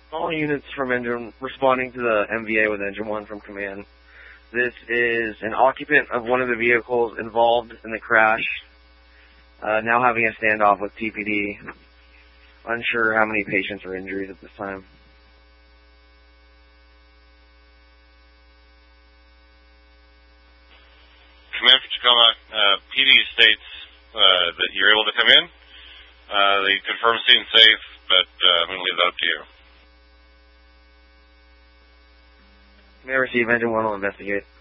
All units from engine responding to the MVA with engine 1 from command. This is an occupant of one of the vehicles involved in the crash, now having a standoff with TPD. Unsure how many patients are injured at this time. Command for Tacoma, PD states that you're able to come in. They confirm scene safe, but I'm going to leave that up to you. May I receive engine 1 will investigate.